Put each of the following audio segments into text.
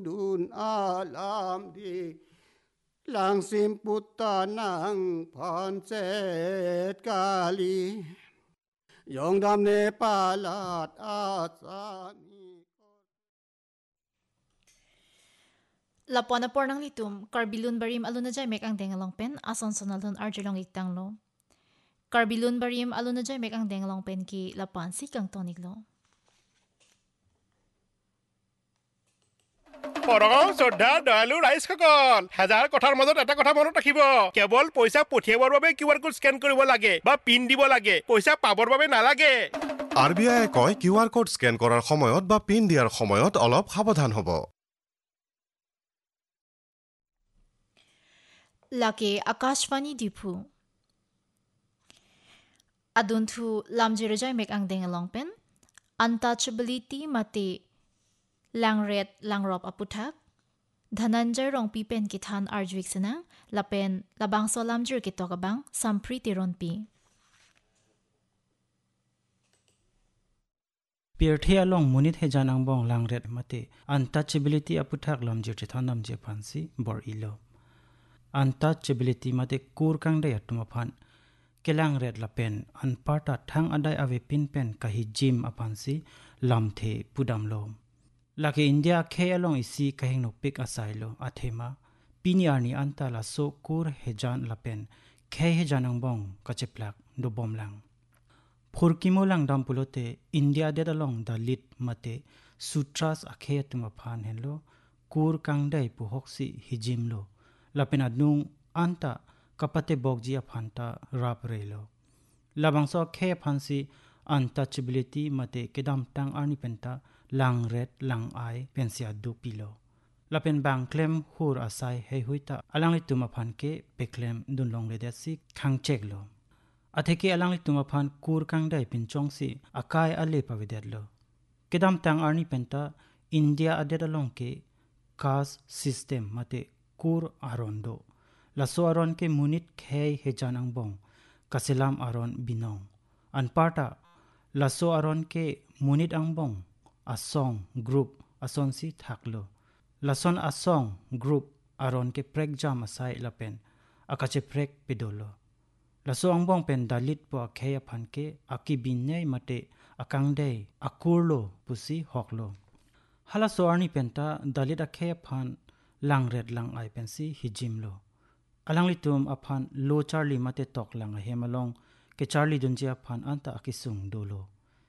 dun alam di lang simputanang panset kali yong damne palat asani Lapuan na por ng litum, karbilun barim alun na jay mek ang dengalong pen, ason sonalun arjulong iktang lo. Karbilun barim alun na jay mek ang dengalong pen ki lapuan si kang tonig lo. পৰম শ্ৰদ্ধা দয়ালু ৰাইজ সকল হাজাৰ কথাৰ মাজত এটা কথা মনত ৰাখিব কেৱল পইচা পঠিয়াবৰ বাবে কিউআৰ কোড স্কেন কৰিব লাগে বা পিন দিব লাগে পইচা পাবৰ বাবে নালাগে আৰবিআই কয় কিউআৰ কোড স্কেন কৰাৰ সময়ত বা পিন দিয়াৰ সময়ত অলপ সাৱধান হ'ব Lake Akashvani Dipu Aduntu lamjirajay mek ang dengalong pen, untouchability mate langret langrop aputak, Dhananjay rong pipen kithan arjwik senang, lapen labang so lamjir kitokabang, sampriti ronpi. Pirthi along munit he janang bong langret mate untouchability aputhak lamjir chithan namje phansi bor ilo untouchability mate kur kang de atuma phan kelang red lapen anparta thang adai ave pin pen kahi jim aphansi lamthe pudam lo laki india khe along isi kahing no pik asailo athema piniarni antala so kur he jan lapen khe he janang bong kacheplak do bomlang Phurkimo lang dam pulote India de along the lit mate sutras akhe tuma phan hello kur kang dai pu hoksi hijim lo lapena nung anta kapate bogji aphanta rap relo labangso khe phansi untouchability mate kedam tang arni penta lang red lang ai pensia du pilo lapen bang claim hur asai he huita alang tuma phan ke peklem dunlong le desi khang chek lo atheki alang tuma phan kur kang dai pin chongsi akai ale pavidet lo kedam tang arni penta india adet along ke caste system mate kur arondo laso aron ke munit khei he janang bong kasilam aron binong anparta laso aron ke munit angbong asong group ason si thaklo lason asong group aron ke prek jam asai lapen akache prek pedolo laso angbong pen dalit po khei aphan ke akibin nei mate akang dei akurlo pusi hoklo hala soarni penta dalit akhe aphan lang red lang ai pensi hijimlo alangli tum aphan lo charlie mate tok lang hemalong ke charlie dunji aphan anta akisung dolo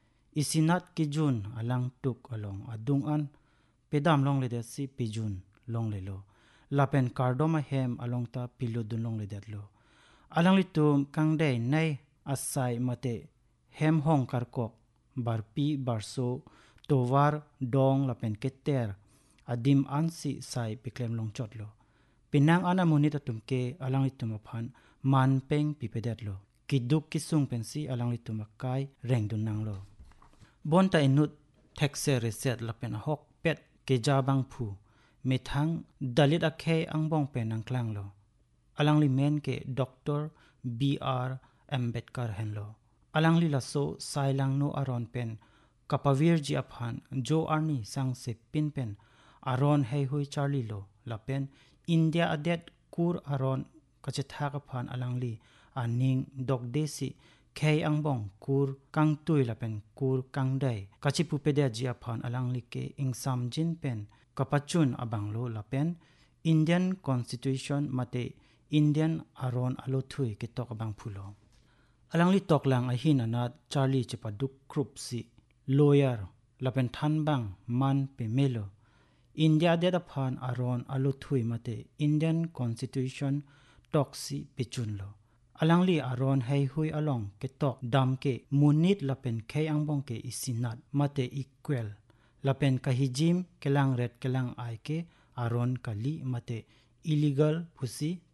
isinat ki jun alang tuk along adung an pedam long le de si pijun long le lo lapen kardoma hem along ta pilu dun long le det lo alangli tum kangde nei asai mate hem hong karkok barpi barso towar dong lapen keter adim ansi sai piklem long chotlo pinang ana munita tumke alang itum aphan manpeng pipedetlo kiduk kisung pensi alang itum kai rengdun nanglo bonta inut thekse reset lapen hok pet ke jabang phu methang dalit akhe angbong penang klanglo alangli men ke doctor br ambedkar henlo alangli laso sailang no aron pen kapavir ji aphan jo arni sangse pin pen aron hei hui charlie lo lapen india adet kur aron kachetha ka phan alangli aning dogdesi khei angbong kur kangtui lapen kur kangdai kachipu pede ji aphan alangli ke ingsam jin pen kapachun abanglo lapen indian constitution mate indian aron alothui ke tok abang phulo alangli toklang a hin anat charlie chepaduk group si lawyer lapen thanbang man pe melo india de da phan aron alothui mate indian constitution toksi pichunlo alangli aron hei hui along ke tok dam ke munit lapen khei angbong ke isinat mate equal lapen kahijim kelang red kelang ai ke aron kali mate illegal pusi